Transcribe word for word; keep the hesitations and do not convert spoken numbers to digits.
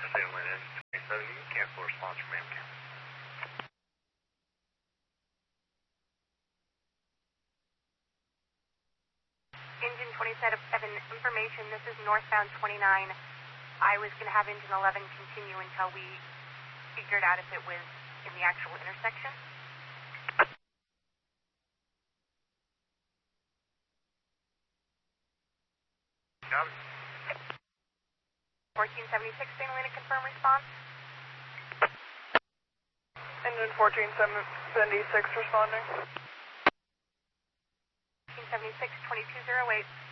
Atlanta twenty-seven, you can cancel response from AMCAM. Engine twenty-seven, information, this is northbound twenty-nine. I was going to have engine eleven continue until we figured out if it was in the actual intersection. Got it. fourteen seventy-six, Saint Helena, confirm response. Engine fourteen seventy-six responding. fourteen seventy-six, twenty-two oh eight.